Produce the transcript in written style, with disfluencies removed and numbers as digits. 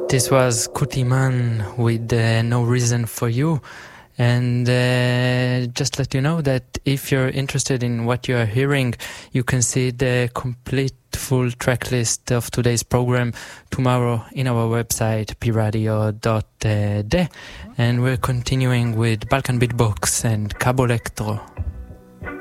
This was Kutiman with No Reason for You. And just let you know that if you're interested in what you are hearing, you can see the complete full track list of today's program tomorrow in our website piradio.de. And we're continuing with Balkan Beatbox and Cabo Electro.